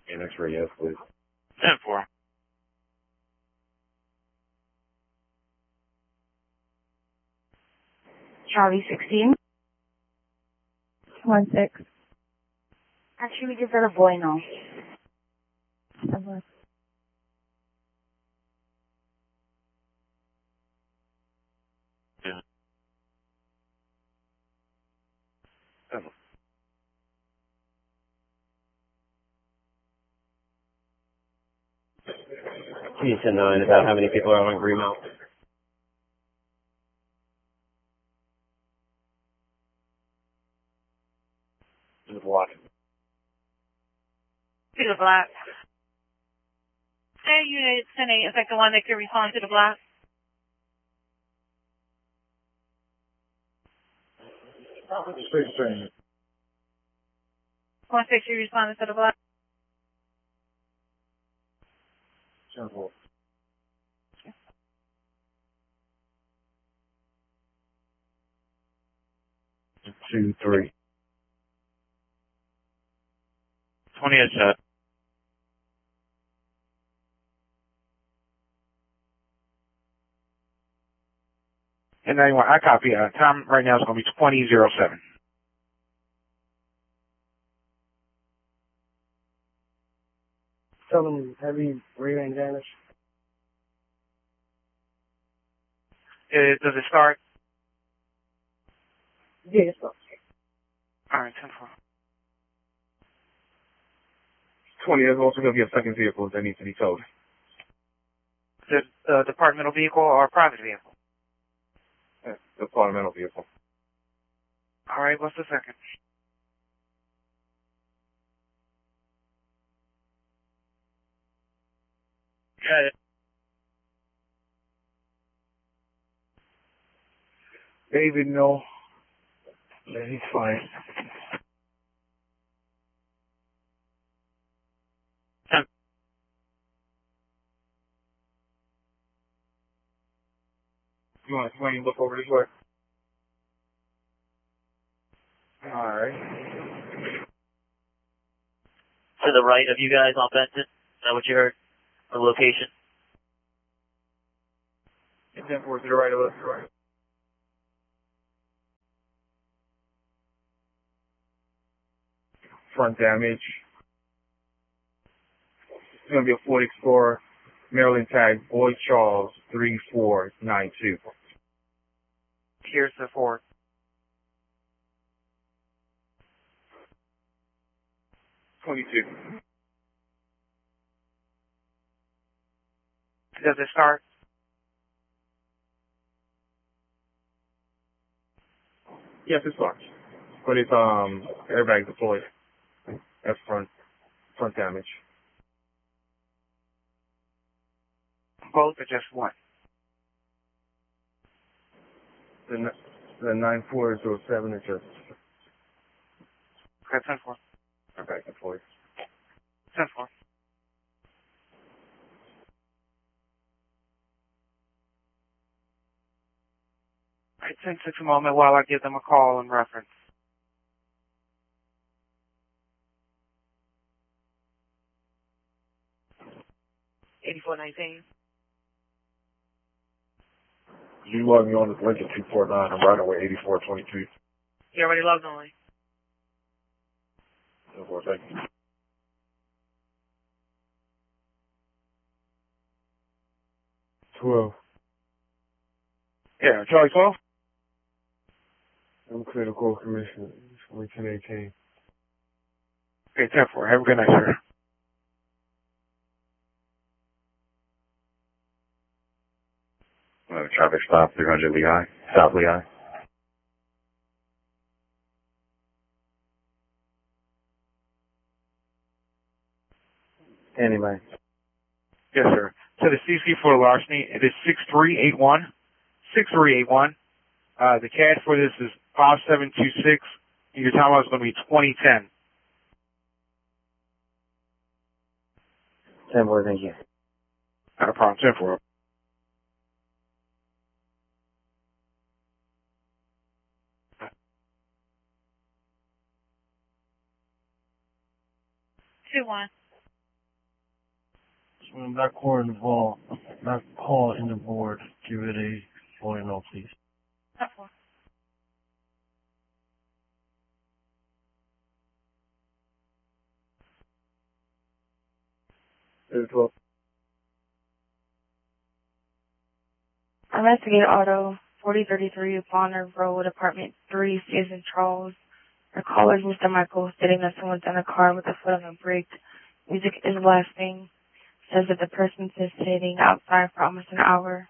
And X-ray, yes, please. 10-4. Charlie 16. 1-6. Actually, this is a boy now. Over. Yeah. 7. Can you 10-9 about how many people are on Greenmount? In the block. To the block. Say unit 10-8, is like the one that can respond to the block? Sixteen. 1-6, you responded to the block? 10-4. 2-3. 20 headshot. And 91, I copy. Time right now is going to be 20:07. Tell them heavy reading damage. Does it start? Yeah, it's up. All right, 10-4. 20, there's also going to be a second vehicle that needs to be towed. Is it a departmental vehicle or a private vehicle? Departmental vehicle. All right, what's the second? Got it. David, no. Yeah, he's fine. 10. You want to look over this way? All right. To the right of you guys on Benton? Is that what you heard? The location? And then to the right of us, right. Front damage. It's going to be a Ford Explorer, Maryland tag, Boyd Charles, 3492. Here's the 4. 22. Does it start? Yes, it starts. But it's airbag deployed. That's front damage. Both or just one? The 9407 is just Okay, 10-4. airbag deployed. 10-4. All right, 10-6 a moment while I give them a call and reference. You log me on this link at 249. I'm right away, 8422. You already logged on. Thank you. 12. Yeah, Charlie 12? I'm critical commission. 1018. Okay, 10-4. Have a good night, sir. Traffic stop 300 Lehigh, South Lehigh. Anyway. Yes, sir. To the CC for the larceny, it is 6381. 6381. The CAD for this is 5726. Your timeout is going to be 2010. 10-4, thank you. Not a problem. 10-4. Two one. That core in the ball, that call in the board. Give it a bueno, please. Step 4. Investigate auto 4033 Bonner Road, apartment 3, Citizen Charles. The caller is Mr. Michael, stating that someone's in a car with the foot on the brake. Music is blasting. Says that the person's been sitting outside for almost an hour.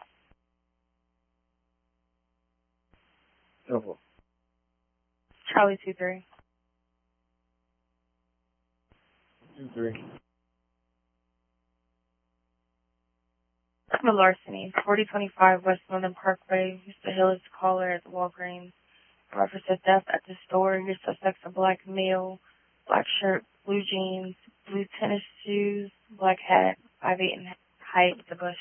Charlie 23. 2-3. Criminal larceny, 4025 West Northern Parkway. Mr. Hill is the caller at the Walgreens. In reference to death at the store, your suspect's a black male, black shirt, blue jeans, blue tennis shoes, black hat, 5'8" in height with a bush.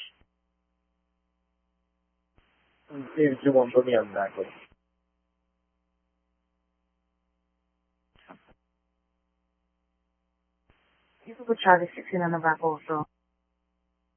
David 2-1, put me on the back, please. You can put Charlie 16 on the back also.